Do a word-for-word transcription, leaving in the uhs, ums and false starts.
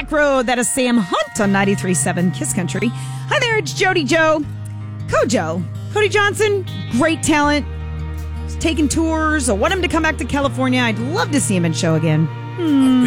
Rock Road. That is Sam Hunt on ninety-three point seven Kiss Country. Hi there, it's Jody Joe. Kojo. Cody Johnson, great talent. He's taking tours. I want him to come back to California. I'd love to see him in show again. Hmm.